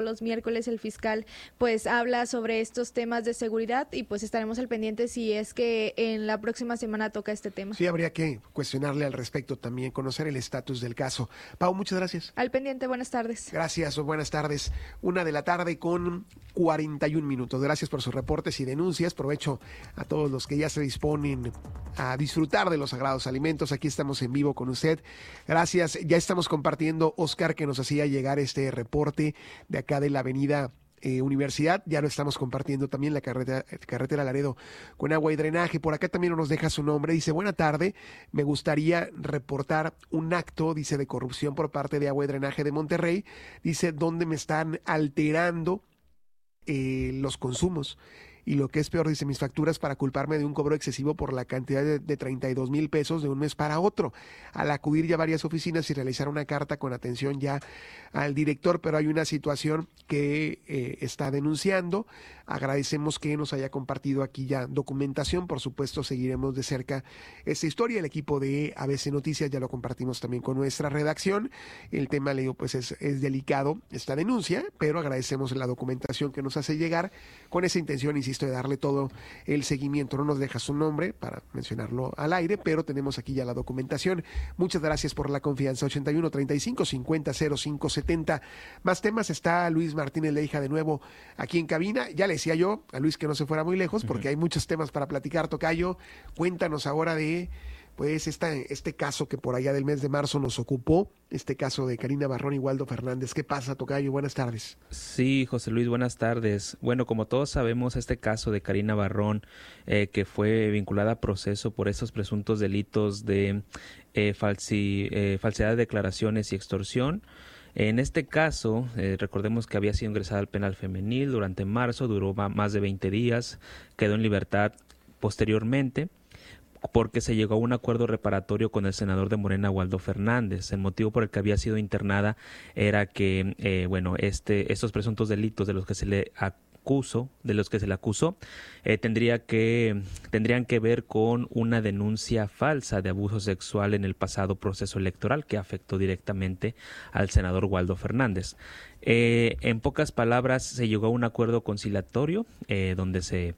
los miércoles el fiscal pues habla sobre estos temas de seguridad y pues estaremos al pendiente si es que en la próxima semana toca este tema. Sí, habría que cuestionarle al respecto también, conocer el estatus del caso. Pau, muchas gracias. Al pendiente, buenas tardes. Gracias, buenas tardes. 1:00 con 41 minutos. Gracias por sus reportes y denuncias. Provecho a todos los que ya se disponen a disfrutar de los sagrados alimentos. Aquí estamos en vivo con usted. Gracias. Ya estamos compartiendo, Oscar, que nos hacía llegar este reporte de acá de la avenida Universidad. Ya lo estamos compartiendo también, la carretera Laredo con agua y drenaje. Por acá también nos deja su nombre. Dice, buena tarde, me gustaría reportar un acto, dice, de corrupción por parte de agua y drenaje de Monterrey. Dice, donde me están alterando los consumos. Y lo que es peor, dice, mis facturas para culparme de un cobro excesivo por la cantidad de 32,000 pesos de un mes para otro. Al acudir ya a varias oficinas y realizar una carta con atención ya al director, pero hay una situación que está denunciando. Agradecemos que nos haya compartido aquí ya documentación. Por supuesto, seguiremos de cerca esta historia. El equipo de ABC Noticias ya lo compartimos también con nuestra redacción. El tema, le digo, pues es delicado esta denuncia, pero agradecemos la documentación que nos hace llegar con esa intención, insisto, de darle todo el seguimiento. No nos deja su nombre para mencionarlo al aire, pero tenemos aquí ya la documentación. Muchas gracias por la confianza. 81 35 50 05 70. Más temas. Está Luis Martínez Leija de nuevo aquí en cabina. Ya le decía yo a Luis que no se fuera muy lejos porque hay muchos temas para platicar. Tocayo, cuéntanos ahora de pues este caso que por allá del mes de marzo nos ocupó, este caso de Karina Barrón y Waldo Fernández. ¿Qué pasa, Tocayo? Buenas tardes. Sí, José Luis, buenas tardes. Bueno, como todos sabemos, este caso de Karina Barrón, que fue vinculada a proceso por esos presuntos delitos de falsedad de declaraciones y extorsión. En este caso, recordemos que había sido ingresada al penal femenil durante marzo, duró más de 20 días, quedó en libertad posteriormente, porque se llegó a un acuerdo reparatorio con el senador de Morena, Waldo Fernández. El motivo por el que había sido internada era que, estos presuntos delitos de los que se le acusó, tendrían que ver con una denuncia falsa de abuso sexual en el pasado proceso electoral que afectó directamente al senador Waldo Fernández. En pocas palabras, se llegó a un acuerdo conciliatorio donde se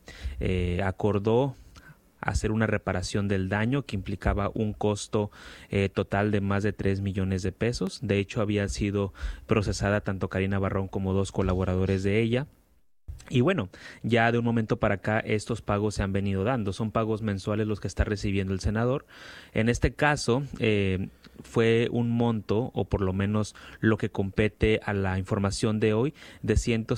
acordó hacer una reparación del daño que implicaba un costo total de más de 3 millones de pesos. De hecho, había sido procesada tanto Karina Barrón como 2 colaboradores de ella. Y bueno, ya de un momento para acá estos pagos se han venido dando. Son pagos mensuales los que está recibiendo el senador. En este caso fue un monto, o por lo menos lo que compete a la información de hoy, de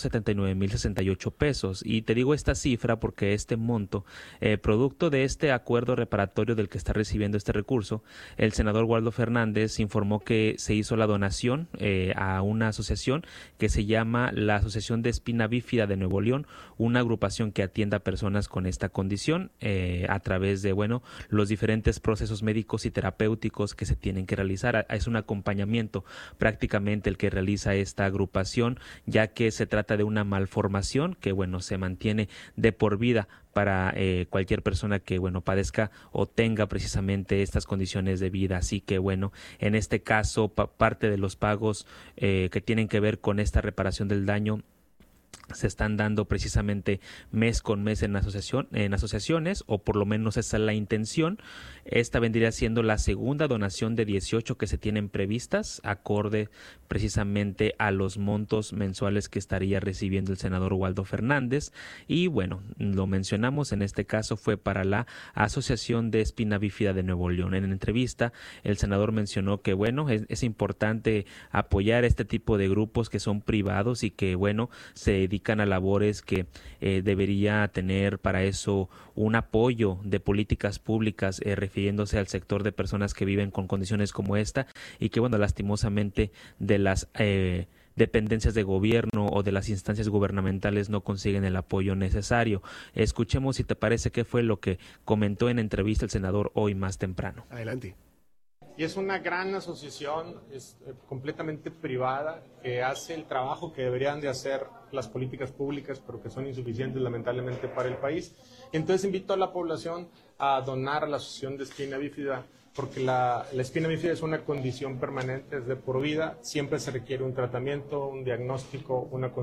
179,068 pesos. Y te digo esta cifra porque este monto, producto de este acuerdo reparatorio del que está recibiendo este recurso, el senador Waldo Fernández informó que se hizo la donación a una asociación que se llama la Asociación de Espina Bífida de Nuevo León, una agrupación que atienda a personas con esta condición a través de los diferentes procesos médicos y terapéuticos que se tienen que realizar. Es un acompañamiento prácticamente el que realiza esta agrupación, ya que se trata de una malformación que se mantiene de por vida para cualquier persona que padezca o tenga precisamente estas condiciones de vida. Así que en este caso parte de los pagos que tienen que ver con esta reparación del daño se están dando precisamente mes con mes en asociaciones, o por lo menos esa es la intención. Esta vendría siendo la segunda donación de 18 que se tienen previstas, acorde precisamente a los montos mensuales que estaría recibiendo el senador Waldo Fernández. Y lo mencionamos, en este caso fue para la Asociación de Espina Bífida de Nuevo León. En la entrevista, el senador mencionó que es importante apoyar este tipo de grupos que son privados y que se dedican a labores que debería tener para eso un apoyo de políticas públicas refiriéndose al sector de personas que viven con condiciones como esta y que lastimosamente de las dependencias de gobierno o de las instancias gubernamentales no consiguen el apoyo necesario. Escuchemos, si te parece, qué fue lo que comentó en entrevista el senador hoy más temprano. Adelante. Y es una gran asociación, completamente privada, que hace el trabajo que deberían de hacer las políticas públicas, pero que son insuficientes lamentablemente para el país. Y entonces invito a la población a donar a la Asociación de Espina Bífida porque la espina bífida es una condición permanente, es de por vida, siempre se requiere un tratamiento, un diagnóstico, una